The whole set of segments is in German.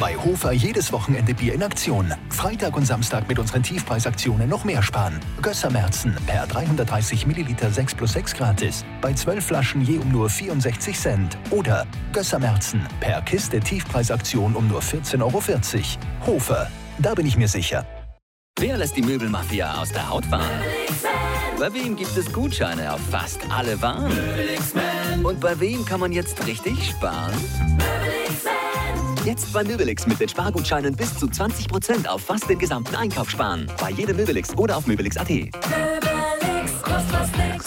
Bei Hofer jedes Wochenende Bier in Aktion. Freitag und Samstag mit unseren Tiefpreisaktionen noch mehr sparen. Gösser-Märzen per 330 Milliliter 6+6 gratis. Bei 12 Flaschen je um nur 64 Cent. Oder Gösser-Märzen per Kiste Tiefpreisaktion um nur 14,40 €. Hofer, da bin ich mir sicher. Wer lässt die Möbelmafia aus der Haut fahren? Bei wem gibt es Gutscheine auf fast alle Waren? Und bei wem kann man jetzt richtig sparen? Jetzt bei Möbelix mit den Spargutscheinen bis zu 20% auf fast den gesamten Einkauf sparen. Bei jedem Möbelix oder auf möbelix.at. Möbelix kostet fast nix.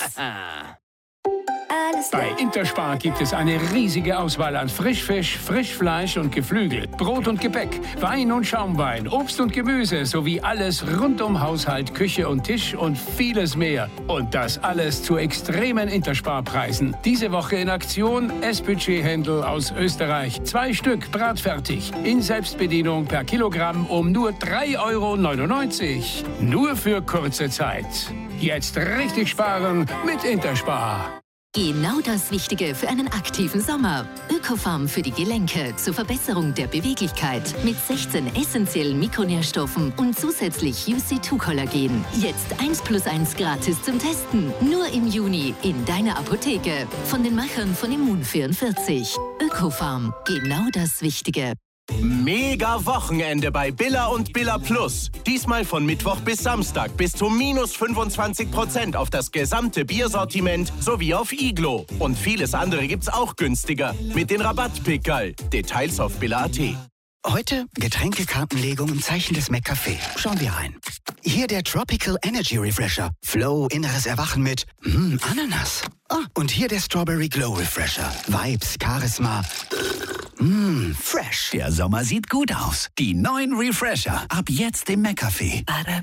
Bei Interspar gibt es eine riesige Auswahl an Frischfisch, Frischfleisch und Geflügel, Brot und Gebäck, Wein und Schaumwein, Obst und Gemüse sowie alles rund um Haushalt, Küche und Tisch und vieles mehr. Und das alles zu extremen Interspar-Preisen. Diese Woche in Aktion S-Budget-Händel aus Österreich. 2 Stück bratfertig. In Selbstbedienung per Kilogramm um nur 3,99 €. Nur für kurze Zeit. Jetzt richtig sparen mit Interspar. Genau das Wichtige für einen aktiven Sommer. Ökofarm für die Gelenke zur Verbesserung der Beweglichkeit mit 16 essentiellen Mikronährstoffen und zusätzlich UC2-Kollagen. Jetzt 1+1 gratis zum Testen. Nur im Juni in deiner Apotheke. Von den Machern von Immun44. Ökofarm. Genau das Wichtige. Mega Wochenende bei Billa und Billa Plus. Diesmal von Mittwoch bis Samstag bis zu -25% auf das gesamte Biersortiment sowie auf Iglo. Und vieles andere gibt's auch günstiger mit den Rabattpickerl. Details auf billa.at. Heute Getränkekartenlegung im Zeichen des McCafé. Schauen wir rein. Hier der Tropical Energy Refresher. Flow, inneres Erwachen mit Ananas. Und hier der Strawberry Glow Refresher. Vibes, Charisma. Fresh. Der Sommer sieht gut aus. Die neuen Refresher. Ab jetzt im McCafé.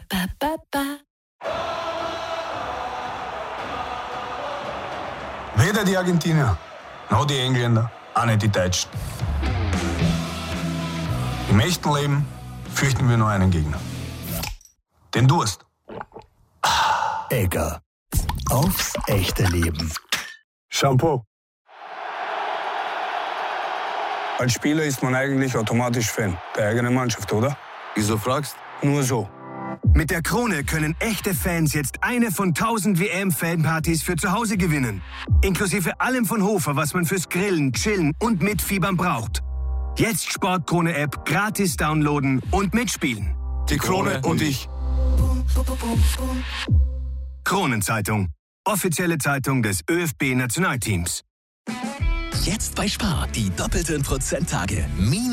Weder die Argentinier, noch die Engländer, auch nicht die Deutschen. Im echten Leben fürchten wir nur einen Gegner. Den Durst. Egger. Aufs echte Leben. Shampoo. Als Spieler ist man eigentlich automatisch Fan der eigenen Mannschaft, oder? Wieso fragst? Nur so. Mit der Krone können echte Fans jetzt eine von 1000 WM-Fanpartys für zu Hause gewinnen. Inklusive allem von Hofer, was man fürs Grillen, Chillen und Mitfiebern braucht. Jetzt Sportkrone-App gratis downloaden und mitspielen. Die Krone und ich. Kronenzeitung. Offizielle Zeitung des ÖFB-Nationalteams. Jetzt bei Spar die doppelten Prozenttage.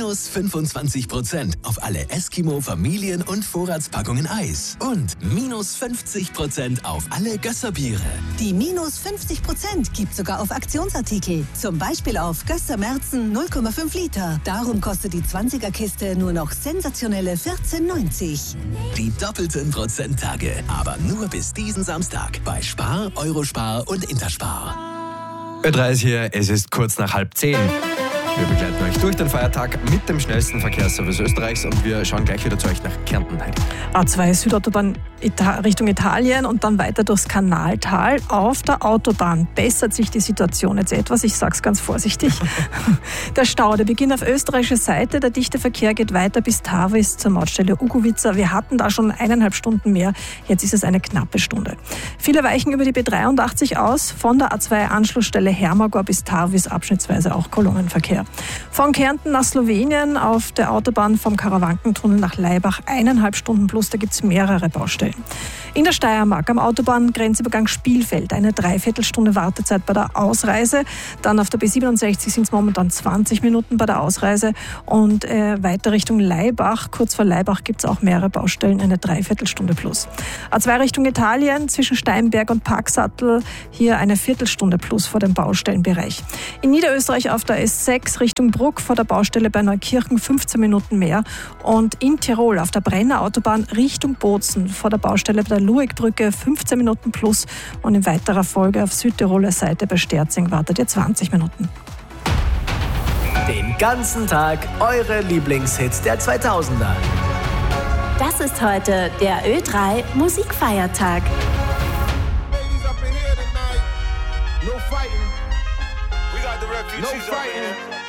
-25% auf alle Eskimo, Familien- und Vorratspackungen Eis. Und -50% auf alle Gösser-Biere. Die -50% gibt sogar auf Aktionsartikel. Zum Beispiel auf Gösser-Märzen 0,5 Liter. Darum kostet die 20er-Kiste nur noch sensationelle 14,90 €. Die doppelten Prozenttage. Aber nur bis diesen Samstag. Bei Spar, Eurospar und Interspar. Ö3 ist hier, es ist kurz nach 9:30. Wir begleiten euch durch den Feiertag mit dem schnellsten Verkehrsservice Österreichs und wir schauen gleich wieder zu euch nach Kärnten. A2 Südautobahn Richtung Italien und dann weiter durchs Kanaltal. Auf der Autobahn bessert sich die Situation jetzt etwas, ich sage es ganz vorsichtig. Der Stau, der beginnt auf österreichischer Seite, der dichte Verkehr geht weiter bis Tarvis zur Mautstelle Ugovica. Wir hatten da schon 1,5 Stunden mehr, jetzt ist es eine knappe Stunde. Viele weichen über die B83 aus, von der A2 Anschlussstelle Hermagor bis Tarvis abschnittsweise auch Kolonnenverkehr. Von Kärnten nach Slowenien auf der Autobahn vom Karawankentunnel nach Laibach 1,5 Stunden plus, da gibt es mehrere Baustellen. In der Steiermark am Autobahngrenzübergang Spielfeld eine 3/4 Stunde Wartezeit bei der Ausreise. Dann auf der B67 sind es momentan 20 Minuten bei der Ausreise und weiter Richtung Laibach. Kurz vor Laibach gibt es auch mehrere Baustellen, eine 3/4 Stunde plus. A2 Richtung Italien zwischen Steinberg und Parksattel, hier eine 1/4 Stunde plus vor dem Baustellenbereich. In Niederösterreich auf der S6 Richtung Bruck vor der Baustelle bei Neukirchen 15 Minuten mehr. Und in Tirol auf der Brenner Autobahn Richtung Bozen vor der Baustelle bei der Luegbrücke 15 Minuten plus. Und in weiterer Folge auf Südtiroler Seite bei Sterzing wartet ihr 20 Minuten. Den ganzen Tag eure Lieblingshits der 2000er. Das ist heute der Ö3 Musikfeiertag. No fighting.